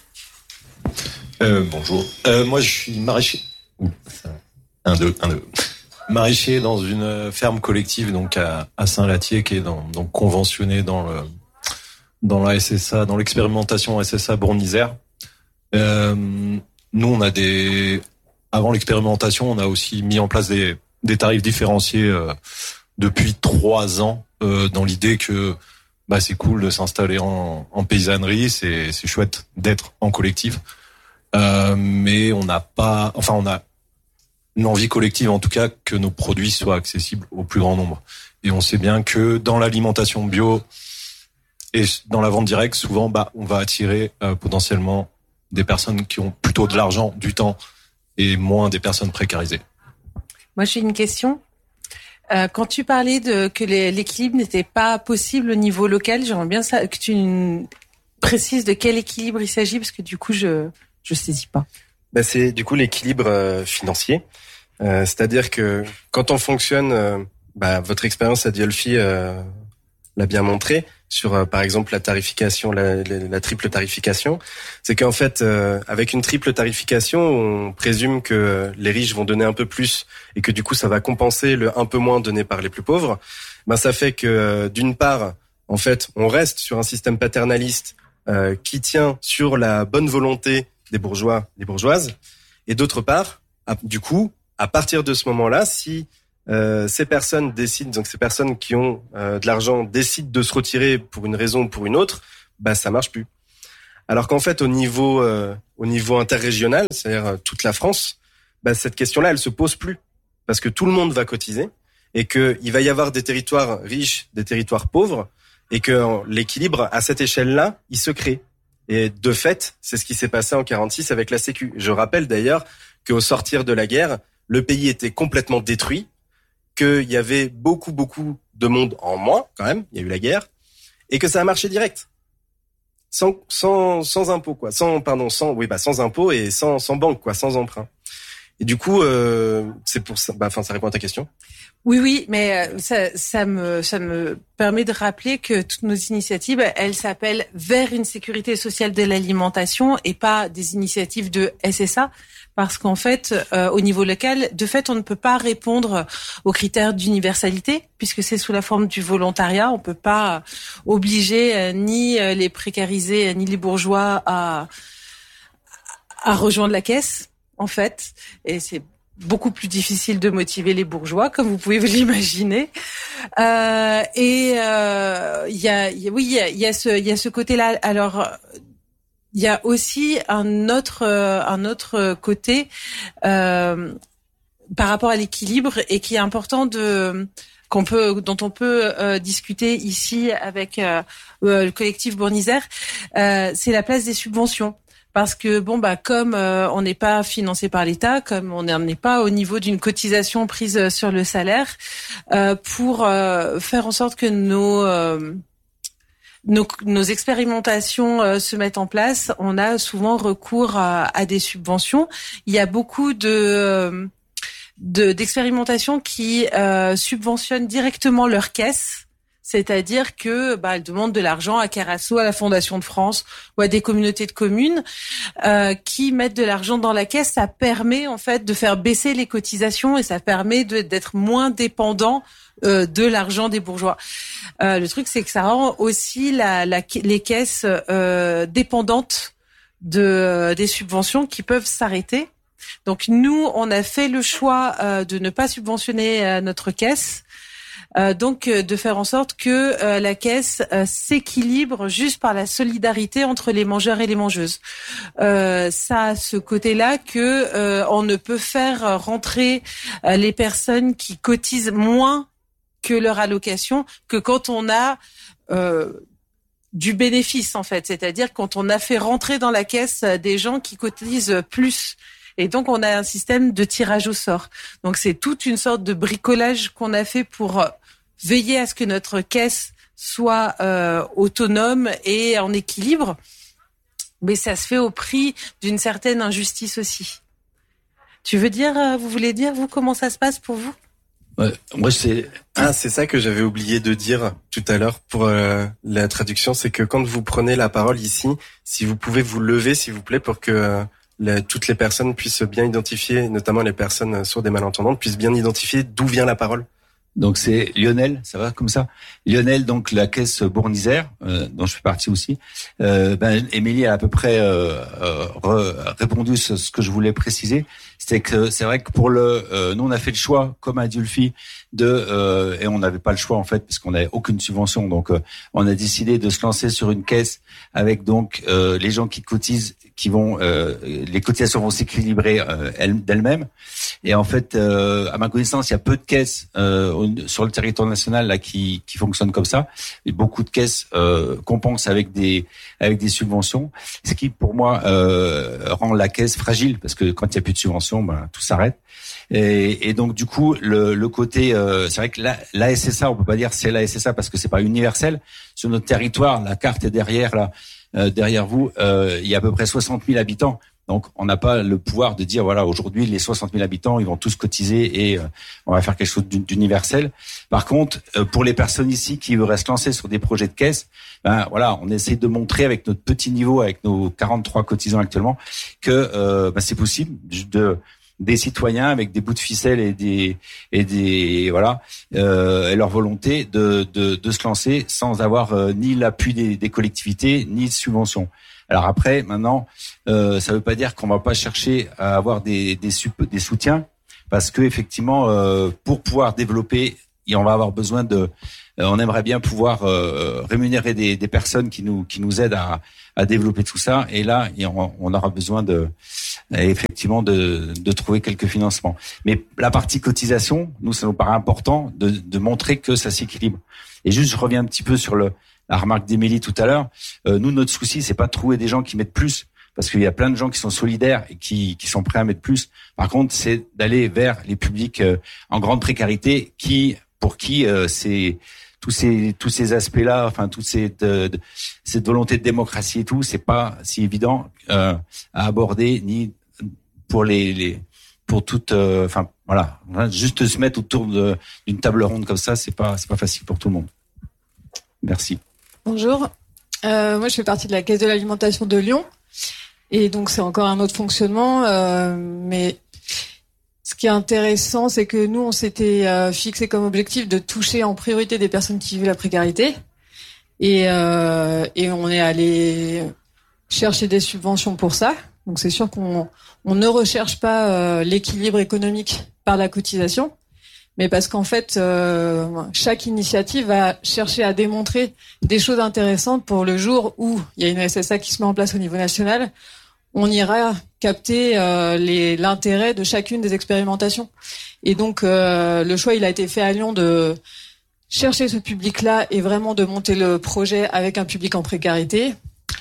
Bonjour. Moi, je suis maraîcher. Un, deux. Maraîcher dans une ferme collective, donc à Saint-Latier, qui est donc conventionnée dans la SSA, dans l'expérimentation SSA Bourne-Isère. Nous, on a avant l'expérimentation, on a aussi mis en place des tarifs différenciés depuis 3 ans, dans l'idée que c'est cool de s'installer en paysannerie, c'est chouette d'être en collectif, mais on a une envie collective, en tout cas, que nos produits soient accessibles au plus grand nombre. Et on sait bien que dans l'alimentation bio et dans la vente directe, souvent, on va attirer potentiellement des personnes qui ont plutôt de l'argent, du temps, et moins des personnes précarisées. Moi, j'ai une question. Quand tu parlais que l'équilibre n'était pas possible au niveau local, j'aimerais bien que tu précises de quel équilibre il s'agit, parce que du coup, je saisis pas. C'est du coup l'équilibre financier. C'est-à-dire que quand on fonctionne, votre expérience à Diolfi l'a bien montré, sur par exemple la tarification, la triple tarification, c'est qu'en fait avec une triple tarification, on présume que les riches vont donner un peu plus et que du coup ça va compenser le un peu moins donné par les plus pauvres. Ça fait que d'une part, en fait, on reste sur un système paternaliste qui tient sur la bonne volonté des bourgeois, des bourgeoises. Et d'autre part, du coup, à partir de ce moment-là, si ces personnes décident, donc ces personnes qui ont de l'argent décident de se retirer pour une raison ou pour une autre, bah ça marche plus. Alors qu'en fait, au niveau interrégional, c'est-à-dire toute la France, bah cette question-là, elle se pose plus parce que tout le monde va cotiser et que il va y avoir des territoires riches, des territoires pauvres et que l'équilibre à cette échelle-là, il se crée. Et de fait, c'est ce qui s'est passé en 46 avec la Sécu. Je rappelle d'ailleurs qu'au sortir de la guerre, le pays était complètement détruit, qu'il y avait beaucoup de monde en moins quand même, il y a eu la guerre, et que ça a marché direct. Sans impôts quoi, sans impôts et sans banque quoi, sans emprunt. Et du coup, c'est pour ça. Ça répond à ta question. Oui, mais ça me permet de rappeler que toutes nos initiatives, elles s'appellent vers une sécurité sociale de l'alimentation et pas des initiatives de SSA, parce qu'en fait, au niveau local, de fait, on ne peut pas répondre aux critères d'universalité puisque c'est sous la forme du volontariat. On peut pas obliger ni les précarisés ni les bourgeois à rejoindre la caisse. En fait, et c'est beaucoup plus difficile de motiver les bourgeois, comme vous pouvez vous l'imaginer. Il y a ce côté-là. Alors, il y a aussi un autre côté par rapport à l'équilibre et qui est important dont on peut discuter ici avec le collectif Bournisère. C'est la place des subventions. Parce que comme on n'est pas financé par l'État, comme on n'est pas au niveau d'une cotisation prise sur le salaire, pour faire en sorte que nos expérimentations se mettent en place, on a souvent recours à des subventions. Il y a beaucoup d'expérimentations qui subventionnent directement leur caisse. C'est-à-dire que elles demandent de l'argent à Carasso, à la Fondation de France ou à des communautés de communes qui mettent de l'argent dans la caisse. Ça permet en fait de faire baisser les cotisations et ça permet d'être moins dépendant de l'argent des bourgeois. Le truc, c'est que ça rend aussi les caisses dépendantes des subventions qui peuvent s'arrêter. Donc nous, on a fait le choix de ne pas subventionner notre caisse. Donc de faire en sorte que la caisse s'équilibre juste par la solidarité entre les mangeurs et les mangeuses. Ça a ce côté-là que on ne peut faire rentrer les personnes qui cotisent moins que leur allocation que quand on a du bénéfice en fait, c'est-à-dire quand on a fait rentrer dans la caisse des gens qui cotisent plus. Et donc, on a un système de tirage au sort. Donc, c'est toute une sorte de bricolage qu'on a fait pour veiller à ce que notre caisse soit autonome et en équilibre. Mais ça se fait au prix d'une certaine injustice aussi. Vous voulez dire, vous, comment ça se passe pour vous ? Ouais, moi, c'est ça que j'avais oublié de dire tout à l'heure pour la traduction. C'est que quand vous prenez la parole ici, si vous pouvez vous lever, s'il vous plaît, pour que toutes les personnes puissent bien identifier, notamment les personnes sourdes et malentendantes, puissent bien identifier d'où vient la parole. Donc c'est Lionel, ça va comme ça. Lionel, donc la caisse Bournisère, dont je fais partie aussi. Émilie a à peu près répondu ce que je voulais préciser. C'était que c'est vrai que pour nous on a fait le choix, comme a dit Ulfi, et on n'avait pas le choix en fait parce qu'on n'avait aucune subvention. Donc on a décidé de se lancer sur une caisse avec donc les gens qui cotisent, les cotisations vont s'équilibrer d'elles-mêmes. Et en fait, à ma connaissance, il y a peu de caisses sur le territoire national là qui fonctionnent comme ça. Et beaucoup de caisses compensent avec des subventions, ce qui pour moi rend la caisse fragile parce que quand il y a plus de subventions, tout s'arrête. Et donc du coup, le côté, c'est vrai que la SSA, on peut pas dire c'est la SSA parce que c'est pas universel. Sur notre territoire, la carte est derrière là. Derrière vous, il y a à peu près 60 000 habitants. Donc, on n'a pas le pouvoir de dire, voilà, aujourd'hui, les 60 000 habitants, ils vont tous cotiser et on va faire quelque chose d'universel. Par contre, pour les personnes ici qui voudraient se lancer sur des projets de caisse, on essaie de montrer avec notre petit niveau, avec nos 43 cotisants actuellement, que c'est possible des citoyens avec des bouts de ficelle et des voilà et leur volonté de se lancer sans avoir ni l'appui des collectivités ni de subventions. Alors après, maintenant, ça veut pas dire qu'on va pas chercher à avoir des soutiens, parce que effectivement, pour pouvoir développer, on va avoir besoin on aimerait bien pouvoir rémunérer des personnes qui nous aident à développer tout ça. Et là, on aura besoin effectivement de trouver quelques financements. Mais la partie cotisation, nous, ça nous paraît important de montrer que ça s'équilibre. Et juste, je reviens un petit peu sur la remarque d'Émilie tout à l'heure. Nous, notre souci, c'est pas de trouver des gens qui mettent plus, parce qu'il y a plein de gens qui sont solidaires et qui sont prêts à mettre plus. Par contre, c'est d'aller vers les publics en grande précarité pour qui c'est tous ces aspects-là, enfin cette volonté de démocratie et tout, c'est pas si évident à aborder, ni pour pour toutes, enfin voilà, juste se mettre autour d'une table ronde comme ça, c'est pas facile pour tout le monde. Merci. Bonjour, moi je fais partie de la Caisse de l'alimentation de Lyon, et donc c'est encore un autre fonctionnement, mais ce qui est intéressant, c'est que nous, on s'était fixé comme objectif de toucher en priorité des personnes qui vivent la précarité. Et on est allé chercher des subventions pour ça. Donc c'est sûr qu'on ne recherche pas l'équilibre économique par la cotisation, mais parce qu'en fait, chaque initiative va chercher à démontrer des choses intéressantes pour le jour où il y a une SSA qui se met en place au niveau national. On ira capter l'intérêt de chacune des expérimentations. Et donc, le choix, il a été fait à Lyon de chercher ce public-là et vraiment de monter le projet avec un public en précarité,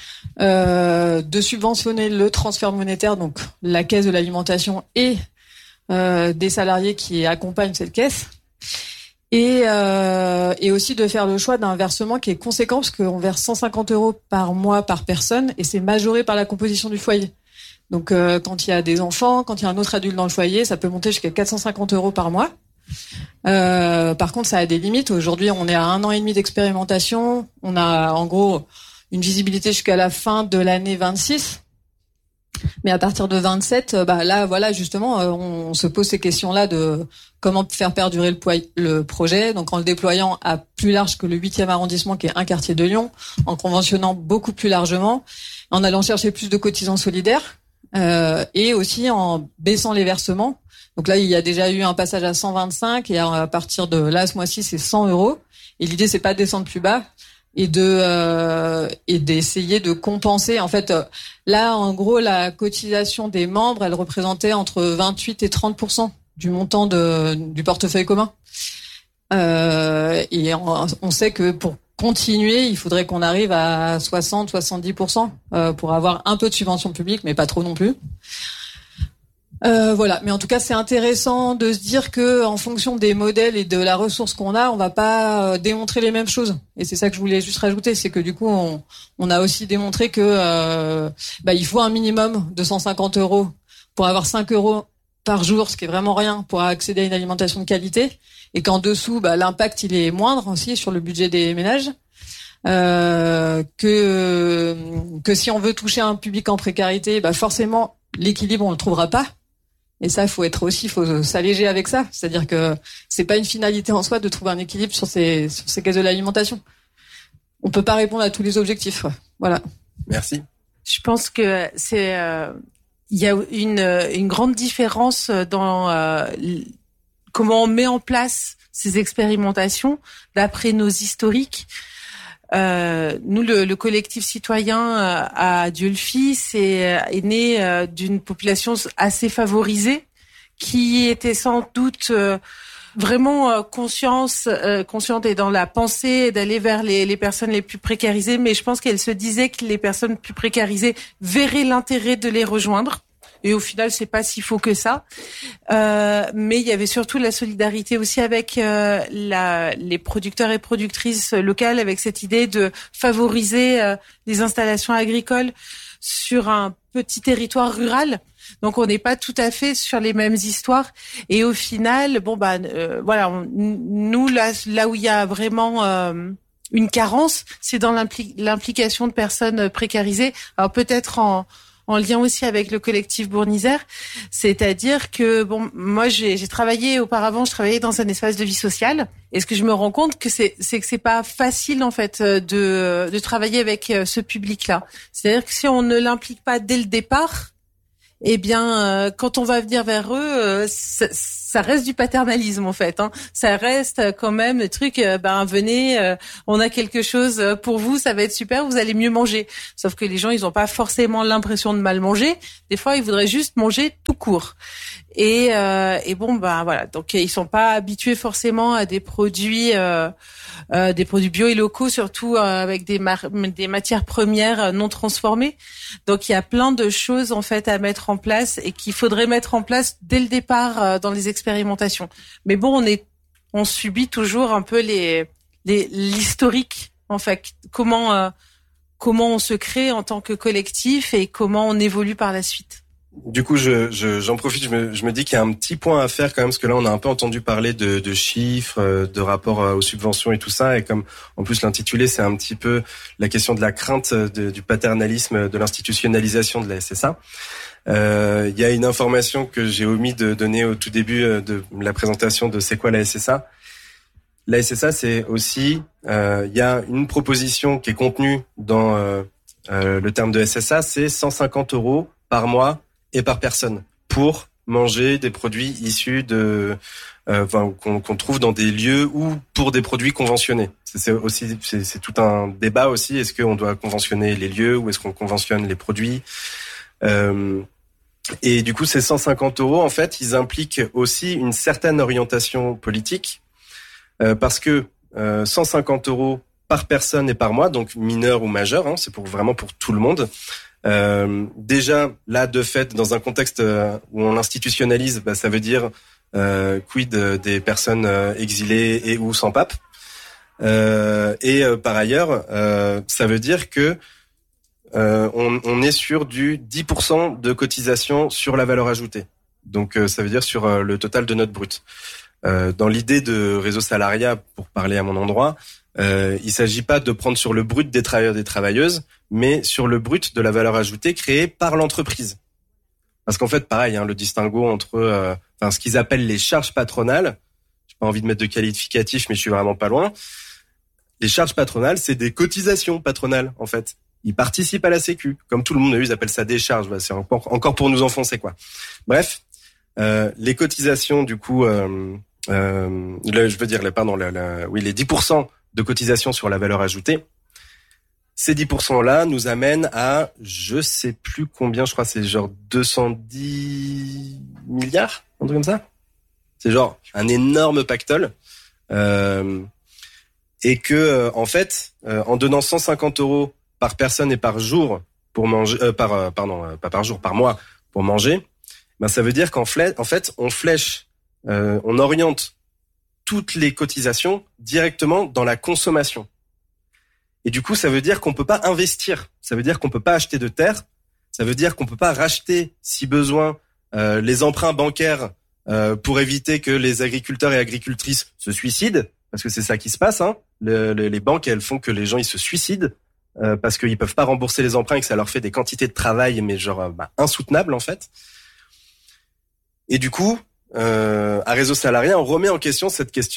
de subventionner le transfert monétaire, donc la caisse de l'alimentation et des salariés qui accompagnent cette caisse. Et aussi de faire le choix d'un versement qui est conséquent, parce qu'on verse 150 € par mois par personne, et c'est majoré par la composition du foyer. Donc quand il y a des enfants, quand il y a un autre adulte dans le foyer, ça peut monter jusqu'à 450 € par mois. Par contre, ça a des limites. Aujourd'hui, on est à 1 an et demi d'expérimentation. On a en gros une visibilité jusqu'à la fin de l'année 26. Mais à partir de 27, là, voilà, justement, on se pose ces questions-là de comment faire perdurer le projet. Donc, en le déployant à plus large que le 8e arrondissement, qui est un quartier de Lyon, en conventionnant beaucoup plus largement, en allant chercher plus de cotisants solidaires, et aussi en baissant les versements. Donc là, il y a déjà eu un passage à 125, et à partir de là, ce mois-ci, c'est 100 €. Et l'idée, c'est pas de descendre plus bas, et d'essayer de compenser. En fait, là, en gros, la cotisation des membres, elle représentait entre 28 et 30% du montant du portefeuille commun. Et on sait que pour continuer, il faudrait qu'on arrive à 60-70% pour avoir un peu de subvention publique, mais pas trop non plus. Voilà, mais en tout cas, c'est intéressant de se dire que en fonction des modèles et de la ressource qu'on a, on va pas démontrer les mêmes choses. Et c'est ça que je voulais juste rajouter, c'est que du coup, on a aussi démontré que il faut un minimum de 150 € pour avoir 5 € par jour, ce qui est vraiment rien pour accéder à une alimentation de qualité, et qu'en dessous, l'impact il est moindre aussi sur le budget des ménages. Que si on veut toucher un public en précarité, forcément l'équilibre on le trouvera pas. Et ça, faut s'alléger avec ça. C'est-à-dire que c'est pas une finalité en soi de trouver un équilibre sur ces caisses de l'alimentation. On peut pas répondre à tous les objectifs. Voilà. Merci. Je pense que il y a une grande différence dans comment on met en place ces expérimentations d'après nos historiques. Nous, le collectif citoyen à Dieu le Fils est né d'une population assez favorisée qui était sans doute vraiment consciente et dans la pensée d'aller vers les personnes les plus précarisées, mais je pense qu'elle se disait que les personnes plus précarisées verraient l'intérêt de les rejoindre. Et au final, c'est pas si faux que ça. Mais il y avait surtout la solidarité aussi avec les producteurs et productrices locales, avec cette idée de favoriser les installations agricoles sur un petit territoire rural. Donc on n'est pas tout à fait sur les mêmes histoires. Et au final, nous là où il y a vraiment une carence, c'est dans l'implication de personnes précarisées. Alors peut-être en lien aussi avec le collectif Bournisère. C'est-à-dire que, bon, moi, j'ai travaillé auparavant, je travaillais dans un espace de vie sociale. Et ce que je me rends compte que c'est que c'est pas facile, en fait, de travailler avec ce public-là. C'est-à-dire que si on ne l'implique pas dès le départ, eh bien, quand on va venir vers eux, ça reste du paternalisme en fait. Ça reste quand même le truc. Venez, on a quelque chose pour vous, ça va être super, vous allez mieux manger. Sauf que les gens, ils n'ont pas forcément l'impression de mal manger. Des fois, ils voudraient juste manger tout court. Et bon, voilà. Donc, ils sont pas habitués forcément à des produits bio et locaux, surtout avec des matières premières non transformées. Donc il y a plein de choses en fait à mettre en place et qu'il faudrait mettre en place dès le départ dans les expérimentations. Mais bon, on subit toujours un peu l'historique en fait, comment on se crée en tant que collectif et comment on évolue par la suite. Du coup, j'en profite, je me dis qu'il y a un petit point à faire quand même, parce que là, on a un peu entendu parler de chiffres, de rapport aux subventions et tout ça, et comme en plus l'intitulé, c'est un petit peu la question de la crainte du paternalisme, de l'institutionnalisation de la SSA. Il y a une information que j'ai omis de donner au tout début de la présentation de c'est quoi la SSA. La SSA, c'est aussi, il y a une proposition qui est contenue dans le terme de SSA, c'est 150 € par mois et par personne pour manger des produits issus qu'on trouve dans des lieux ou pour des produits conventionnés. C'est tout un débat aussi. Est-ce qu'on doit conventionner les lieux ou est-ce qu'on conventionne les produits? Et du coup, ces 150 €, en fait, ils impliquent aussi une certaine orientation politique parce que 150 € par personne et par mois, donc mineur ou majeur, c'est vraiment pour tout le monde. Déjà, là, de fait, dans un contexte où on l'institutionnalise, ça veut dire quid des personnes exilées et ou sans pape. Par ailleurs, ça veut dire que on est sur du 10% de cotisation sur la valeur ajoutée. Donc, ça veut dire sur le total de notre brut. Dans l'idée de réseau salariat, pour parler à mon endroit, il s'agit pas de prendre sur le brut des travailleurs et des travailleuses, mais sur le brut de la valeur ajoutée créée par l'entreprise. Parce qu'en fait, pareil, le distinguo entre ce qu'ils appellent les charges patronales, j'ai pas envie de mettre de qualificatif, mais je suis vraiment pas loin. Les charges patronales, c'est des cotisations patronales, en fait. Ils participent à la Sécu. Comme tout le monde, ils appellent ça des charges. C'est encore pour nous enfoncer, quoi. Bref, les cotisations, du coup, les 10% de cotisation sur la valeur ajoutée, ces 10%-là nous amènent à, je sais plus combien, je crois que c'est genre 210 milliards, un truc comme ça. C'est genre un énorme pactole. Et que, en fait, en donnant 150 € par personne et par jour pour manger, pas par jour, par mois pour manger, ça veut dire qu'en fait, on flèche, on oriente toutes les cotisations directement dans la consommation. Et du coup, ça veut dire qu'on peut pas investir. Ça veut dire qu'on peut pas acheter de terre. Ça veut dire qu'on peut pas racheter, si besoin, les emprunts bancaires pour éviter que les agriculteurs et agricultrices se suicident, parce que c'est ça qui se passe. Les banques, elles font que les gens ils se suicident parce qu'ils peuvent pas rembourser les emprunts et que ça leur fait des quantités de travail, mais insoutenables en fait. Et du coup, à Réseau Salariat, on remet en question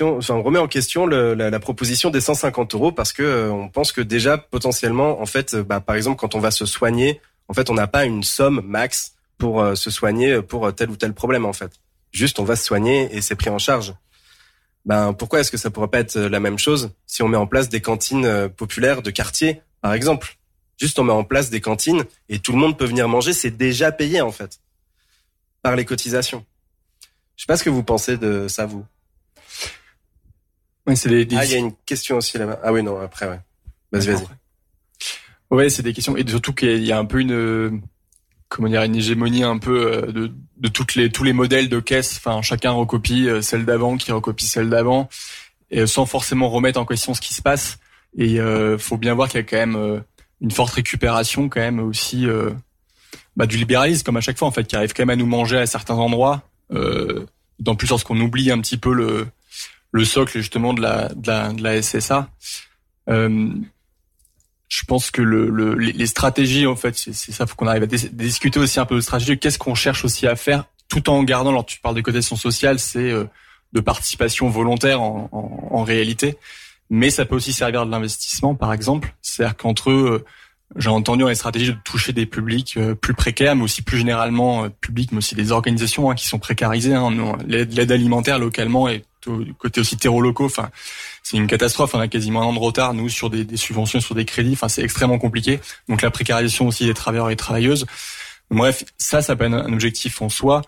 la proposition des 150 € parce que on pense que déjà potentiellement, en fait, par exemple, quand on va se soigner, en fait, on n'a pas une somme max pour se soigner pour tel ou tel problème, en fait. Juste, on va se soigner et c'est pris en charge. Pourquoi est-ce que ça pourrait pas être la même chose si on met en place des cantines populaires de quartier, par exemple? Juste, on met en place des cantines et tout le monde peut venir manger, c'est déjà payé, en fait, par les cotisations. Je sais pas ce que vous pensez de ça, vous. Ouais, c'est il y a une question aussi là-bas. Ah oui, non, après, ouais. Vas-y. Ouais, c'est des questions, et surtout qu'il y a un peu une hégémonie un peu de tous les modèles de caisse. Enfin, chacun recopie celle d'avant, qui recopie celle d'avant, et sans forcément remettre en question ce qui se passe. Et faut bien voir qu'il y a quand même une forte récupération quand même aussi du libéralisme, comme à chaque fois en fait, qui arrive quand même à nous manger à certains endroits. D'autant plus lorsqu'on oublie un petit peu le socle justement de la SSA. Je pense que les stratégies, en fait, c'est ça, faut qu'on arrive à discuter aussi un peu de stratégie. Qu'est-ce qu'on cherche aussi à faire, tout en gardant, alors tu parles de cotisation sociale, c'est de participation volontaire en réalité, mais ça peut aussi servir de l'investissement, par exemple. C'est-à-dire qu'entre eux, j'ai entendu dans les stratégies de toucher des publics plus précaires, mais aussi plus généralement publics, mais aussi des organisations qui sont précarisées. L'aide alimentaire localement et côté aussi terreaux locaux, enfin, c'est une catastrophe. On a quasiment 1 an de retard, nous, sur des subventions, sur des crédits. Enfin, c'est extrêmement compliqué. Donc, la précarisation aussi des travailleurs et travailleuses. Bref, ça peut être un objectif en soi.